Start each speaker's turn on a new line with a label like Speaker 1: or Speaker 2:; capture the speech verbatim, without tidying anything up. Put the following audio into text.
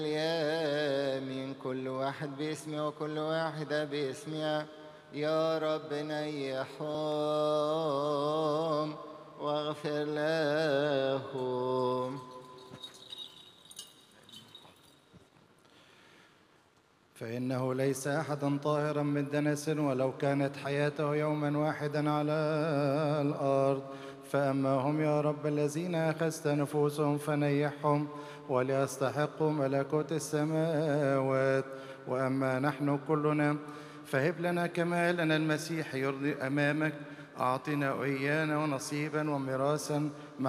Speaker 1: اليمين كل واحد باسمه وكل واحدة باسمها. يا رب نيحهم واغفر لهم.
Speaker 2: فإنه ليس أحد طاهرا من دنس ولو كانت حياته يوما واحدا على الأرض. فأما هم يا رب الذين أخذت نفوسهم فنيحهم وليستحقوا ملكوت السماوات. وأما نحن كلنا فهب لنا كمالنا المسيح يرضي أمامك. أعطنا وإيانا ونصيبا وميراثا مع